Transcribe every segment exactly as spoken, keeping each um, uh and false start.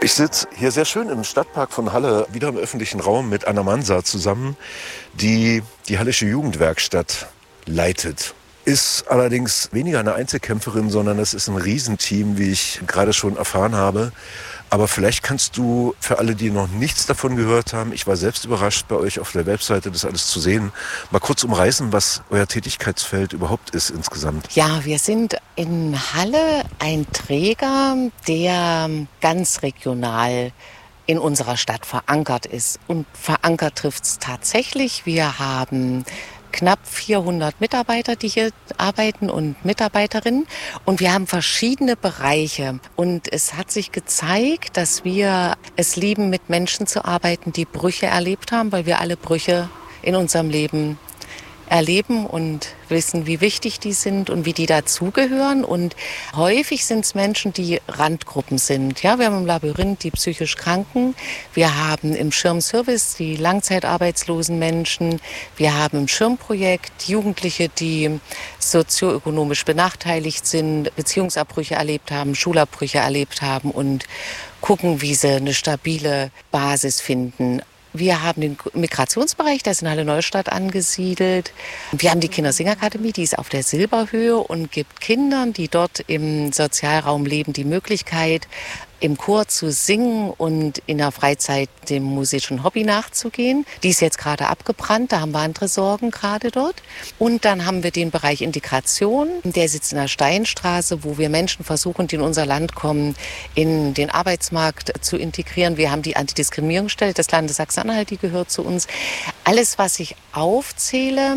Ich sitze hier sehr schön im Stadtpark von Halle, wieder im öffentlichen Raum mit Anna Mansa zusammen, die die Hallische Jugendwerkstatt leitet. Ist allerdings weniger eine Einzelkämpferin, sondern es ist ein Riesenteam, wie ich gerade schon erfahren habe. Aber vielleicht kannst du für alle, die noch nichts davon gehört haben, ich war selbst überrascht, bei euch auf der Webseite das alles zu sehen, mal kurz umreißen, was euer Tätigkeitsfeld überhaupt ist insgesamt. Ja, wir sind in Halle ein Träger, der ganz regional in unserer Stadt verankert ist. Und verankert trifft es tatsächlich. Wir haben knapp vierhundert Mitarbeiter, die hier arbeiten und Mitarbeiterinnen. Und wir haben verschiedene Bereiche. Und es hat sich gezeigt, dass wir es lieben, mit Menschen zu arbeiten, die Brüche erlebt haben, weil wir alle Brüche in unserem Leben erleben und wissen, wie wichtig die sind und wie die dazugehören. Und häufig sind es Menschen, die Randgruppen sind. Ja, wir haben im Labyrinth die psychisch Kranken, wir haben im Schirmservice die langzeitarbeitslosen Menschen, wir haben im Schirmprojekt Jugendliche, die sozioökonomisch benachteiligt sind, Beziehungsabbrüche erlebt haben, Schulabbrüche erlebt haben und gucken, wie sie eine stabile Basis finden. Wir haben den Migrationsbereich, der ist in Halle-Neustadt angesiedelt. Wir haben die Kindersingerakademie, die ist auf der Silberhöhe und gibt Kindern, die dort im Sozialraum leben, die Möglichkeit, im Chor zu singen und in der Freizeit dem musischen Hobby nachzugehen. Die ist jetzt gerade abgebrannt, da haben wir andere Sorgen gerade dort. Und dann haben wir den Bereich Integration, der sitzt in der Steinstraße, wo wir Menschen versuchen, die in unser Land kommen, in den Arbeitsmarkt zu integrieren. Wir haben die Antidiskriminierungsstelle des Landes Sachsen-Anhalt, die gehört zu uns. Alles, was ich aufzähle,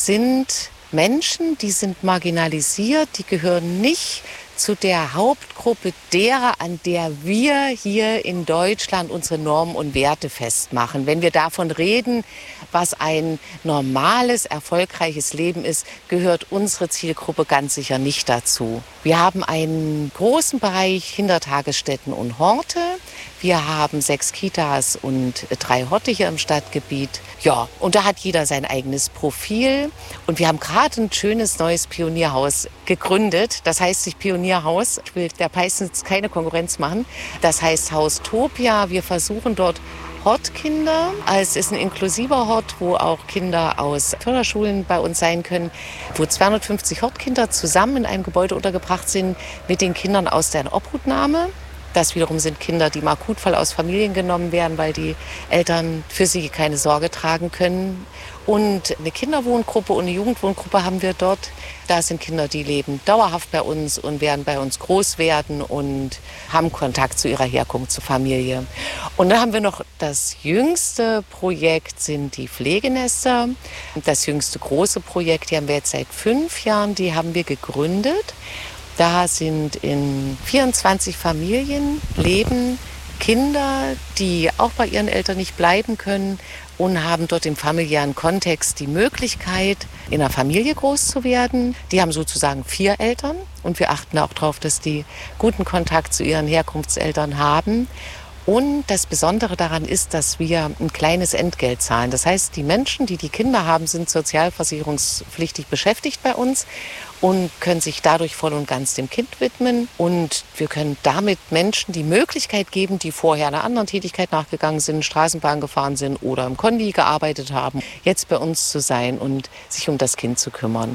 sind Menschen, die sind marginalisiert, die gehören nicht zu der Hauptgruppe derer, an der wir hier in Deutschland unsere Normen und Werte festmachen. Wenn wir davon reden, was ein normales, erfolgreiches Leben ist, gehört unsere Zielgruppe ganz sicher nicht dazu. Wir haben einen großen Bereich Kindertagesstätten und Horte. Wir haben sechs Kitas und drei Horte hier im Stadtgebiet. Ja, und da hat jeder sein eigenes Profil. Und wir haben gerade ein schönes neues Pionierhaus gegründet. Das heißt sich Pionierhaus. Ich will der Peissnitz keine Konkurrenz machen. Das heißt Haus Topia. Wir versuchen dort Hortkinder. Es ist ein inklusiver Hort, wo auch Kinder aus Förderschulen bei uns sein können, wo zweihundertfünfzig Hortkinder zusammen in einem Gebäude untergebracht sind mit den Kindern aus der Obhutnahme. Das wiederum sind Kinder, die im Akutfall aus Familien genommen werden, weil die Eltern für sie keine Sorge tragen können. Und eine Kinderwohngruppe und eine Jugendwohngruppe haben wir dort. Da sind Kinder, die leben dauerhaft bei uns und werden bei uns groß werden und haben Kontakt zu ihrer Herkunft, zur Familie. Und dann haben wir noch das jüngste Projekt, sind die Pflegenester. Das jüngste große Projekt, die haben wir jetzt seit fünf Jahren, die haben wir gegründet. Da sind in vierundzwanzig Familien leben Kinder, die auch bei ihren Eltern nicht bleiben können und haben dort im familiären Kontext die Möglichkeit, in einer Familie groß zu werden. Die haben sozusagen vier Eltern und wir achten auch darauf, dass die guten Kontakt zu ihren Herkunftseltern haben. Und das Besondere daran ist, dass wir ein kleines Entgelt zahlen. Das heißt, die Menschen, die die Kinder haben, sind sozialversicherungspflichtig beschäftigt bei uns und können sich dadurch voll und ganz dem Kind widmen. Und wir können damit Menschen die Möglichkeit geben, die vorher einer anderen Tätigkeit nachgegangen sind, Straßenbahn gefahren sind oder im Kondi gearbeitet haben, jetzt bei uns zu sein und sich um das Kind zu kümmern.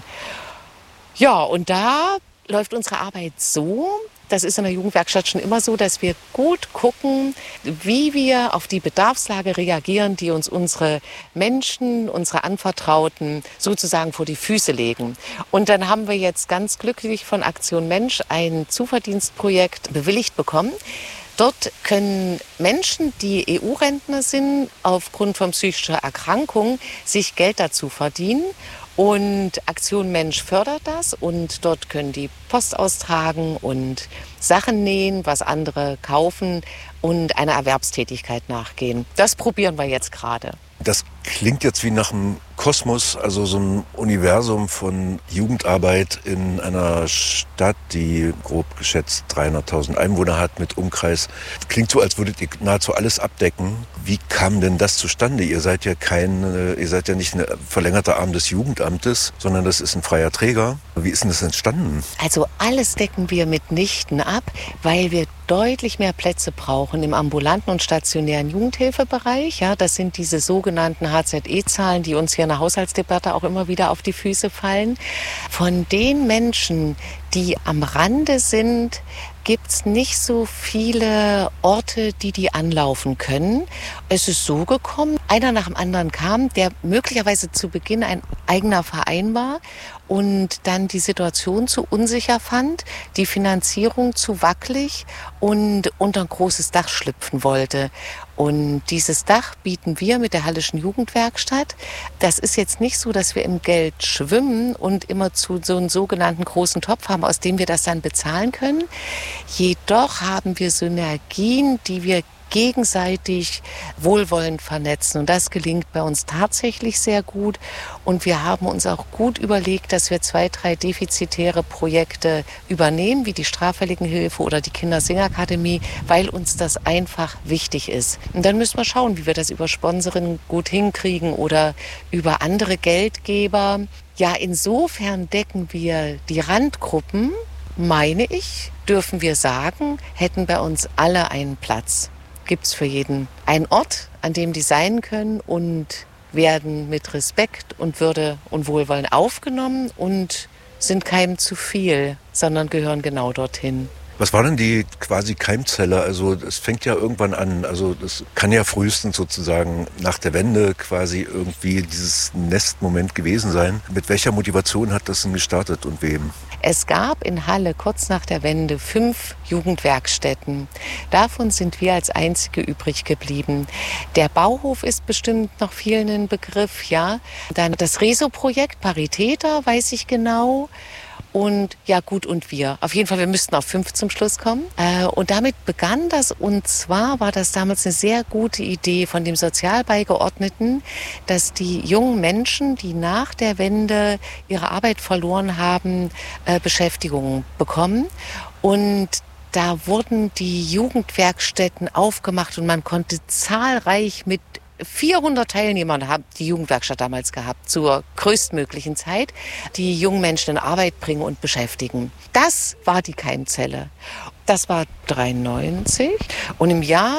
Ja, und da läuft unsere Arbeit so. Das ist in der Jugendwerkstatt schon immer so, dass wir gut gucken, wie wir auf die Bedarfslage reagieren, die uns unsere Menschen, unsere Anvertrauten sozusagen vor die Füße legen. Und dann haben wir jetzt ganz glücklich von Aktion Mensch ein Zuverdienstprojekt bewilligt bekommen. Dort können Menschen, die E U-Rentner sind, aufgrund von psychischer Erkrankung sich Geld dazu verdienen. Und Aktion Mensch fördert das und dort können die Post austragen und Sachen nähen, was andere kaufen und einer Erwerbstätigkeit nachgehen. Das probieren wir jetzt gerade. Das klingt jetzt wie nach einem Kosmos, also so ein Universum von Jugendarbeit in einer Stadt, die grob geschätzt dreihunderttausend Einwohner hat mit Umkreis. Klingt so, als würdet ihr nahezu alles abdecken. Wie kam denn das zustande? Ihr seid ja kein, ihr seid ja nicht ein verlängerter Arm des Jugendamtes, sondern das ist ein freier Träger. Wie ist denn das entstanden? Also Also alles decken wir mitnichten ab, weil wir deutlich mehr Plätze brauchen im ambulanten und stationären Jugendhilfebereich. Ja, das sind diese sogenannten H Z E-Zahlen, die uns hier in der Haushaltsdebatte auch immer wieder auf die Füße fallen. Von den Menschen, die am Rande sind, gibt es nicht so viele Orte, die die anlaufen können. Es ist so gekommen, einer nach dem anderen kam, der möglicherweise zu Beginn ein eigener Verein war und dann die Situation zu unsicher fand, die Finanzierung zu wackelig und unter ein großes Dach schlüpfen wollte. Und dieses Dach bieten wir mit der Hallischen Jugendwerkstatt. Das ist jetzt nicht so, dass wir im Geld schwimmen und immer zu so einem sogenannten großen Topf haben, aus dem wir das dann bezahlen können. Jedoch haben wir Synergien, die wir gegenseitig wohlwollend vernetzen. Und das gelingt bei uns tatsächlich sehr gut. Und wir haben uns auch gut überlegt, dass wir zwei, drei defizitäre Projekte übernehmen, wie die Straffälligenhilfe oder die Kindersingakademie, weil uns das einfach wichtig ist. Und dann müssen wir schauen, wie wir das über Sponsoring gut hinkriegen oder über andere Geldgeber. Ja, insofern decken wir die Randgruppen, meine ich, dürfen wir sagen, hätten bei uns alle einen Platz. Gibt es für jeden einen Ort, an dem die sein können und werden mit Respekt und Würde und Wohlwollen aufgenommen und sind keinem zu viel, sondern gehören genau dorthin. Was war denn die quasi Keimzelle? Also es fängt ja irgendwann an, also das kann ja frühestens sozusagen nach der Wende quasi irgendwie dieses Nestmoment gewesen sein. Mit welcher Motivation hat das denn gestartet und wem? Es gab in Halle kurz nach der Wende fünf Jugendwerkstätten. Davon sind wir als einzige übrig geblieben. Der Bauhof ist bestimmt noch vielen ein Begriff, ja. Dann das Reso-Projekt, Paritäter, weiß ich genau. Und ja, gut, und wir. Auf jeden Fall, wir müssten auf fünf zum Schluss kommen. Äh, und damit begann das. Und zwar war das damals eine sehr gute Idee von dem Sozialbeigeordneten, dass die jungen Menschen, die nach der Wende ihre Arbeit verloren haben, äh, Beschäftigung bekommen. Und da wurden die Jugendwerkstätten aufgemacht und man konnte zahlreich mit vierhundert Teilnehmer hat die Jugendwerkstatt damals gehabt, zur größtmöglichen Zeit, die jungen Menschen in Arbeit bringen und beschäftigen. Das war die Keimzelle. Das war dreiundneunzig und im Jahr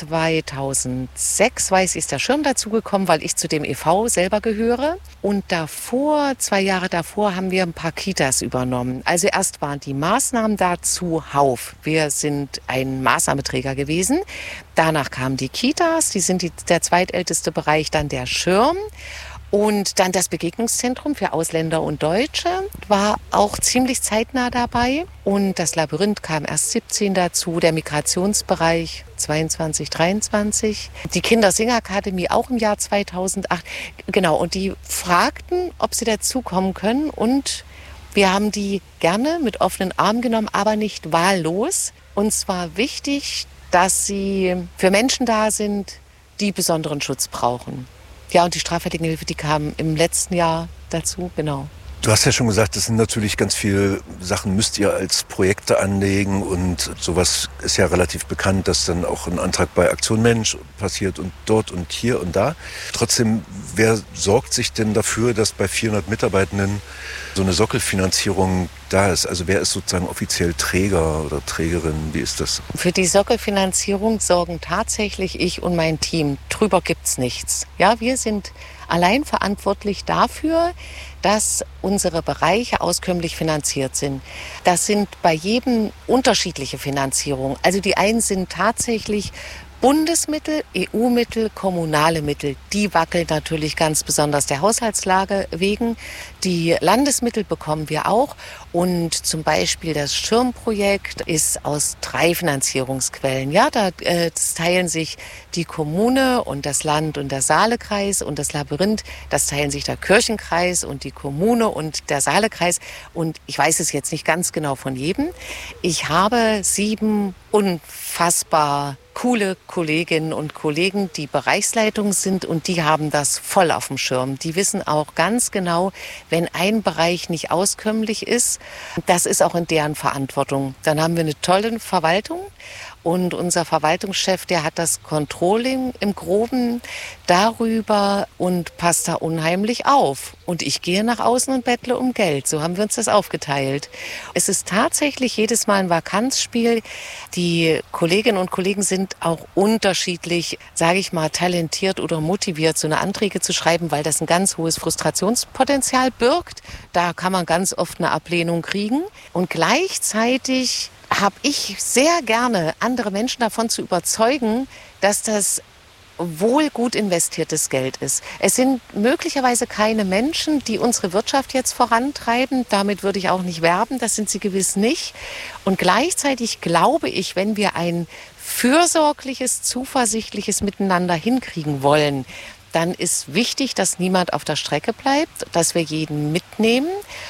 zweitausendsechs, weiß ich, ist der Schirm dazugekommen, weil ich zu dem E V selber gehöre. Und davor, zwei Jahre davor, haben wir ein paar Kitas übernommen. Also erst waren die Maßnahmen da zuhauf. Wir sind ein Maßnahmeträger gewesen. Danach kamen die Kitas, die sind die, der zweitälteste Bereich, dann der Schirm. Und dann das Begegnungszentrum für Ausländer und Deutsche war auch ziemlich zeitnah dabei. Und das Labyrinth kam erst siebzehn dazu, der Migrationsbereich zweiundzwanzig, dreiundzwanzig, die Kindersingakademie auch im Jahr zweitausendacht. Genau, und die fragten, ob sie dazukommen können. Und wir haben die gerne mit offenen Armen genommen, aber nicht wahllos. Uns war wichtig, dass sie für Menschen da sind, die besonderen Schutz brauchen. Ja, und die Straffälligenhilfe, die kam im letzten Jahr dazu, genau. Du hast ja schon gesagt, das sind natürlich ganz viele Sachen, müsst ihr als Projekte anlegen und sowas ist ja relativ bekannt, dass dann auch ein Antrag bei Aktion Mensch passiert und dort und hier und da. Trotzdem, wer sorgt sich denn dafür, dass bei vierhundert Mitarbeitenden so eine Sockelfinanzierung da ist? Also wer ist sozusagen offiziell Träger oder Trägerin? Wie ist das? Für die Sockelfinanzierung sorgen tatsächlich ich und mein Team. Drüber gibt's nichts. Ja, wir sind allein verantwortlich dafür, dass unsere Bereiche auskömmlich finanziert sind. Das sind bei jedem unterschiedliche Finanzierungen. Also die einen sind tatsächlich Bundesmittel, E U-Mittel, kommunale Mittel, die wackeln natürlich ganz besonders der Haushaltslage wegen. Die Landesmittel bekommen wir auch. Und zum Beispiel das Schirmprojekt ist aus drei Finanzierungsquellen. Ja, da äh, das teilen sich die Kommune und das Land und der Saalekreis und das Labyrinth. Das teilen sich der Kirchenkreis und die Kommune und der Saalekreis. Und ich weiß es jetzt nicht ganz genau von jedem. Ich habe sieben unfassbar coole Kolleginnen und Kollegen, die Bereichsleitung sind und die haben das voll auf dem Schirm. Die wissen auch ganz genau, wenn ein Bereich nicht auskömmlich ist, das ist auch in deren Verantwortung. Dann haben wir eine tolle Verwaltung und unser Verwaltungschef, der hat das Controlling im Groben darüber und passt da unheimlich auf. und ich gehe nach außen und bettle um Geld. So haben wir uns das aufgeteilt. Es ist tatsächlich jedes Mal ein Vakanzspiel. Die Kolleginnen und Kollegen sind auch unterschiedlich, sage ich mal, talentiert oder motiviert, so eine Anträge zu schreiben, weil das ein ganz hohes Frustrationspotenzial birgt. Da kann man ganz oft eine Ablehnung kriegen. Und gleichzeitig habe ich sehr gerne, andere Menschen davon zu überzeugen, dass das wohl gut investiertes Geld ist. Es sind möglicherweise keine Menschen, die unsere Wirtschaft jetzt vorantreiben. Damit würde ich auch nicht werben. Das sind sie gewiss nicht. Und gleichzeitig glaube ich, wenn wir ein fürsorgliches, zuversichtliches Miteinander hinkriegen wollen, dann ist wichtig, dass niemand auf der Strecke bleibt, dass wir jeden mitnehmen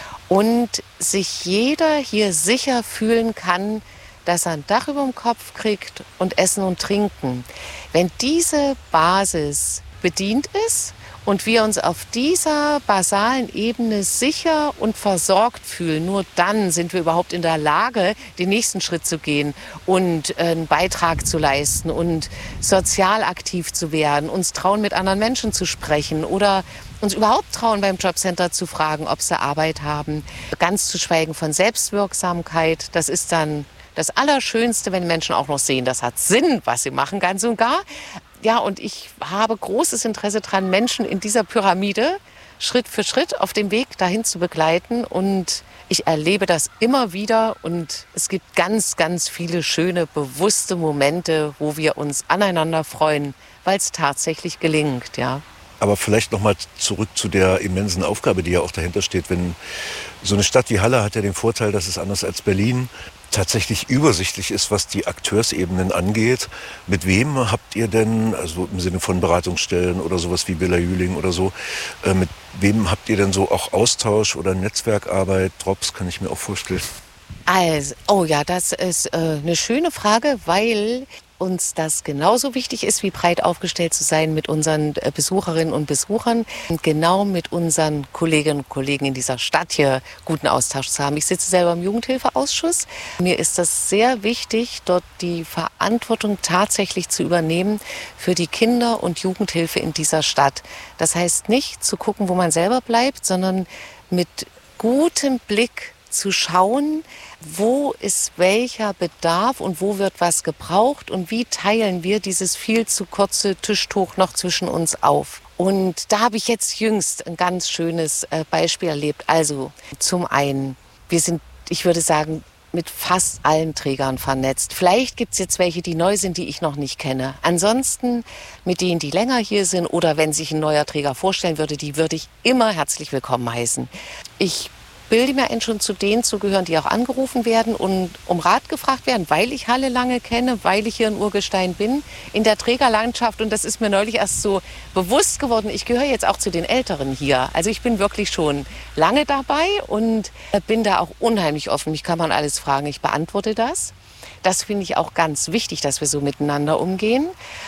und sich jeder hier sicher fühlen kann, dass er ein Dach über dem Kopf kriegt und Essen und Trinken. Wenn diese Basis bedient ist und wir uns auf dieser basalen Ebene sicher und versorgt fühlen, nur dann sind wir überhaupt in der Lage, den nächsten Schritt zu gehen und einen Beitrag zu leisten und sozial aktiv zu werden, uns trauen, mit anderen Menschen zu sprechen oder uns überhaupt trauen, beim Jobcenter zu fragen, ob sie Arbeit haben. Ganz zu schweigen von Selbstwirksamkeit, das ist dann das Allerschönste, wenn Menschen auch noch sehen, das hat Sinn, was sie machen, ganz und gar. Ja, und ich habe großes Interesse daran, Menschen in dieser Pyramide Schritt für Schritt auf dem Weg dahin zu begleiten. Und ich erlebe das immer wieder. Und es gibt ganz, ganz viele schöne, bewusste Momente, wo wir uns aneinander freuen, weil es tatsächlich gelingt, ja. Aber vielleicht noch mal zurück zu der immensen Aufgabe, die ja auch dahinter steht. Wenn so eine Stadt wie Halle hat ja den Vorteil, dass es anders als Berlin tatsächlich übersichtlich ist, was die Akteursebenen angeht. Mit wem habt ihr denn, also im Sinne von Beratungsstellen oder sowas wie Villa Jüling oder so, äh, mit wem habt ihr denn so auch Austausch oder Netzwerkarbeit? Drops kann ich mir auch vorstellen. Also, oh ja, das ist äh, eine schöne Frage, weil uns das genauso wichtig ist, wie breit aufgestellt zu sein mit unseren Besucherinnen und Besuchern und genau mit unseren Kolleginnen und Kollegen in dieser Stadt hier guten Austausch zu haben. Ich sitze selber im Jugendhilfeausschuss. Mir ist das sehr wichtig, dort die Verantwortung tatsächlich zu übernehmen für die Kinder- und Jugendhilfe in dieser Stadt. Das heißt nicht zu gucken, wo man selber bleibt, sondern mit gutem Blick zu schauen, wo ist welcher Bedarf und wo wird was gebraucht und wie teilen wir dieses viel zu kurze Tischtuch noch zwischen uns auf. Und da habe ich jetzt jüngst ein ganz schönes Beispiel erlebt. Also zum einen, wir sind, ich würde sagen, mit fast allen Trägern vernetzt. Vielleicht gibt es jetzt welche, die neu sind, die ich noch nicht kenne. Ansonsten mit denen, die länger hier sind oder wenn sich ein neuer Träger vorstellen würde, die würde ich immer herzlich willkommen heißen. Ich bilde mir ein, schon zu denen zu gehören, die auch angerufen werden und um Rat gefragt werden, weil ich Halle lange kenne, weil ich hier in Urgestein bin, in der Trägerlandschaft. Und das ist mir neulich erst so bewusst geworden. Ich gehöre jetzt auch zu den Älteren hier. Also ich bin wirklich schon lange dabei und bin da auch unheimlich offen. Mich kann man alles fragen, ich beantworte das. Das finde ich auch ganz wichtig, dass wir so miteinander umgehen,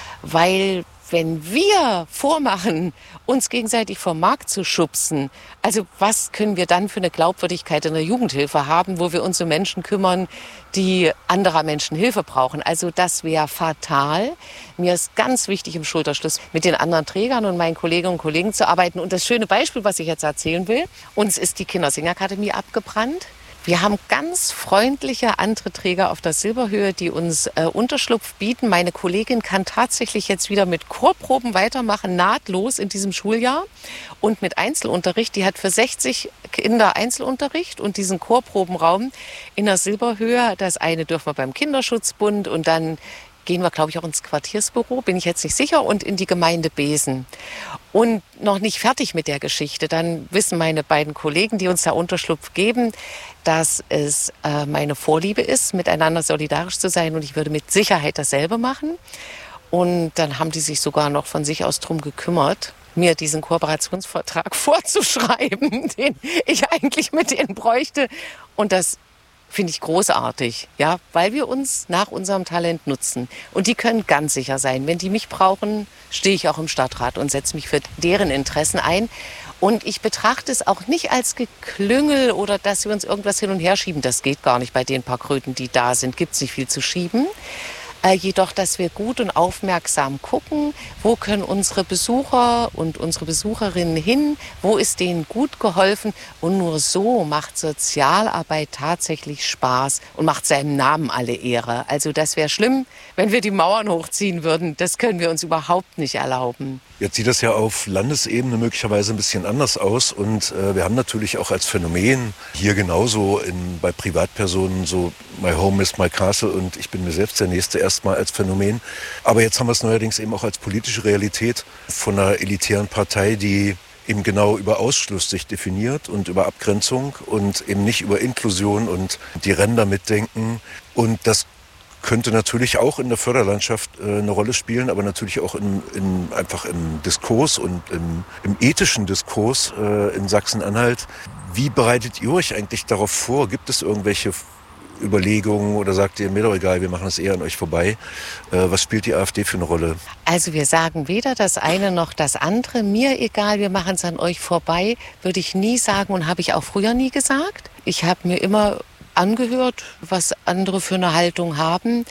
weil wenn wir vormachen, uns gegenseitig vom Markt zu schubsen, also was können wir dann für eine Glaubwürdigkeit in der Jugendhilfe haben, wo wir uns um Menschen kümmern, die anderer Menschen Hilfe brauchen? Also das wäre fatal. Mir ist ganz wichtig, im Schulterschluss mit den anderen Trägern und meinen Kolleginnen und Kollegen zu arbeiten. Und das schöne Beispiel, was ich jetzt erzählen will, uns ist die Kindersingerakademie abgebrannt. Wir haben ganz freundliche andere Träger auf der Silberhöhe, die uns äh, Unterschlupf bieten. Meine Kollegin kann tatsächlich jetzt wieder mit Chorproben weitermachen, nahtlos in diesem Schuljahr. Und mit Einzelunterricht, die hat für sechzig Kinder Einzelunterricht und diesen Chorprobenraum in der Silberhöhe. Das eine dürfen wir beim Kinderschutzbund und dann gehen wir, glaube ich, auch ins Quartiersbüro, bin ich jetzt nicht sicher, und in die Gemeinde Besen. Und noch nicht fertig mit der Geschichte. Dann wissen meine beiden Kollegen, die uns da Unterschlupf geben, dass es äh, meine Vorliebe ist, miteinander solidarisch zu sein. Und ich würde mit Sicherheit dasselbe machen. Und dann haben die sich sogar noch von sich aus drum gekümmert, mir diesen Kooperationsvertrag vorzuschreiben, den ich eigentlich mit denen bräuchte. Und das finde ich großartig, ja, weil wir uns nach unserem Talent nutzen. Und die können ganz sicher sein, wenn die mich brauchen, stehe ich auch im Stadtrat und setze mich für deren Interessen ein. Und ich betrachte es auch nicht als Geklüngel oder dass wir uns irgendwas hin und her schieben. Das geht gar nicht bei den paar Kröten, die da sind. Gibt es nicht viel zu schieben. Äh, jedoch, dass wir gut und aufmerksam gucken, wo können unsere Besucher und unsere Besucherinnen hin, wo ist denen gut geholfen. Und nur so macht Sozialarbeit tatsächlich Spaß und macht seinem Namen alle Ehre. Also das wäre schlimm, wenn wir die Mauern hochziehen würden. Das können wir uns überhaupt nicht erlauben. Jetzt sieht das ja auf Landesebene möglicherweise ein bisschen anders aus. Und äh, wir haben natürlich auch als Phänomen hier genauso in, bei Privatpersonen so My Home is my Castle und ich bin mir selbst der Nächste erstmal als Phänomen. Aber jetzt haben wir es neuerdings eben auch als politische Realität von einer elitären Partei, die eben genau über Ausschluss sich definiert und über Abgrenzung und eben nicht über Inklusion und die Ränder mitdenken. Und das könnte natürlich auch in der Förderlandschaft äh, eine Rolle spielen, aber natürlich auch in, in, einfach im Diskurs und im, im ethischen Diskurs äh, in Sachsen-Anhalt. Wie bereitet ihr euch eigentlich darauf vor? Gibt es irgendwelche Überlegungen oder sagt ihr, mir doch egal, wir machen es eher an euch vorbei? Äh, was spielt die AfD für eine Rolle? Also wir sagen weder das eine noch das andere. Mir egal, wir machen es an euch vorbei, würde ich nie sagen und habe ich auch früher nie gesagt. Ich habe mir immer angehört, was andere für eine Haltung haben.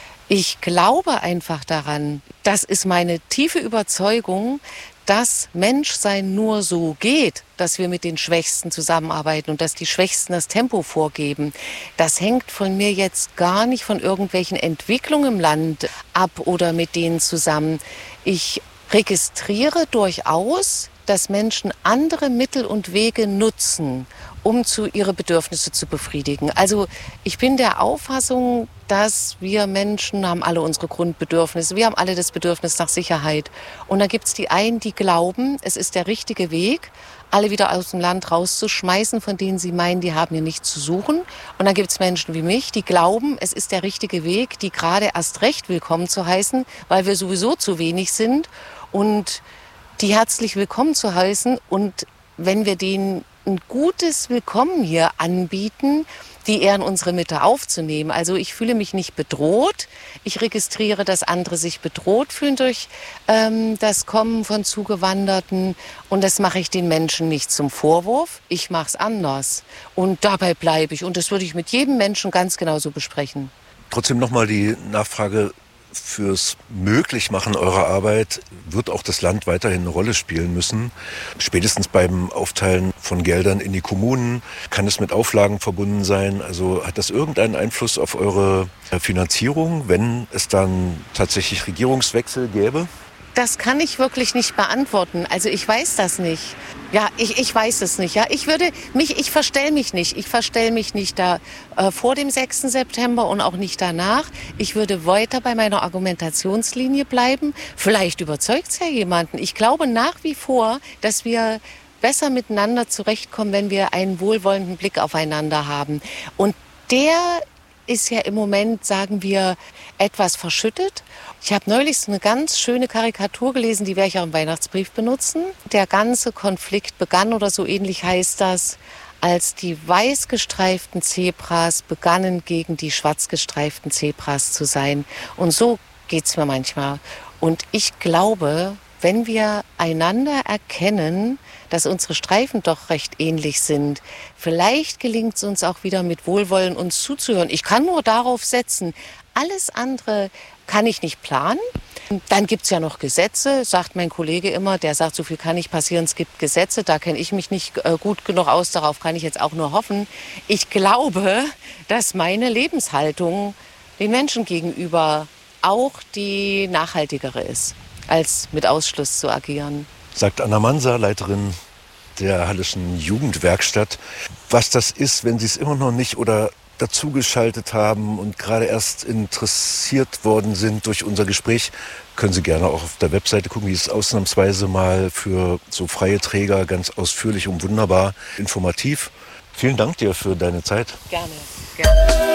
Ich glaube einfach daran, das ist meine tiefe Überzeugung, dass Menschsein nur so geht, dass wir mit den Schwächsten zusammenarbeiten und dass die Schwächsten das Tempo vorgeben. Das hängt von mir jetzt gar nicht von irgendwelchen Entwicklungen im Land ab oder mit denen zusammen. Ich registriere durchaus, dass Menschen andere Mittel und Wege nutzen, um zu ihre Bedürfnisse zu befriedigen. Also ich bin der Auffassung, dass wir Menschen haben alle unsere Grundbedürfnisse. Wir haben alle das Bedürfnis nach Sicherheit. Und da gibt es die einen, die glauben, es ist der richtige Weg, alle wieder aus dem Land rauszuschmeißen, von denen sie meinen, die haben hier nichts zu suchen. Und dann gibt es Menschen wie mich, die glauben, es ist der richtige Weg, die gerade erst recht willkommen zu heißen, weil wir sowieso zu wenig sind. Und die herzlich willkommen zu heißen. Und wenn wir denen ein gutes Willkommen hier anbieten, die eher in unsere Mitte aufzunehmen. Also ich fühle mich nicht bedroht. Ich registriere, dass andere sich bedroht fühlen durch ähm, das Kommen von Zugewanderten. Und das mache ich den Menschen nicht zum Vorwurf. Ich mache es anders. Und dabei bleibe ich. Und das würde ich mit jedem Menschen ganz genauso besprechen. Trotzdem nochmal die Nachfrage. Fürs Möglichmachen eurer Arbeit wird auch das Land weiterhin eine Rolle spielen müssen. Spätestens beim Aufteilen von Geldern in die Kommunen kann es mit Auflagen verbunden sein. Also hat das irgendeinen Einfluss auf eure Finanzierung, wenn es dann tatsächlich Regierungswechsel gäbe? Das kann ich wirklich nicht beantworten. Also ich weiß das nicht. Ja, ich, ich weiß es nicht. Ja, ich würde mich, ich verstell mich nicht. Ich verstell mich nicht da äh, vor dem sechsten September und auch nicht danach. Ich würde weiter bei meiner Argumentationslinie bleiben. Vielleicht überzeugt es ja jemanden. Ich glaube nach wie vor, dass wir besser miteinander zurechtkommen, wenn wir einen wohlwollenden Blick aufeinander haben. Und der ist ja im Moment, sagen wir, etwas verschüttet. Ich habe neulich so eine ganz schöne Karikatur gelesen, die werde ich auch im Weihnachtsbrief benutzen. Der ganze Konflikt begann, oder so ähnlich heißt das, als die weiß gestreiften Zebras begannen, gegen die schwarz gestreiften Zebras zu sein. Und so geht's mir manchmal. Und ich glaube, wenn wir einander erkennen, dass unsere Streifen doch recht ähnlich sind, vielleicht gelingt es uns auch wieder mit Wohlwollen uns zuzuhören. Ich kann nur darauf setzen, alles andere kann ich nicht planen. Dann gibt's ja noch Gesetze, sagt mein Kollege immer, der sagt, so viel kann nicht passieren, es gibt Gesetze, da kenne ich mich nicht äh, gut genug aus, darauf kann ich jetzt auch nur hoffen. Ich glaube, dass meine Lebenshaltung den Menschen gegenüber auch die nachhaltigere ist, als mit Ausschluss zu agieren. Sagt Anna Manser, Leiterin der Halleschen Jugendwerkstatt. Was das ist, wenn Sie es immer noch nicht oder dazugeschaltet haben und gerade erst interessiert worden sind durch unser Gespräch, können Sie gerne auch auf der Webseite gucken. Die ist ausnahmsweise mal für so freie Träger ganz ausführlich und wunderbar informativ. Vielen Dank dir für deine Zeit. Gerne, gerne.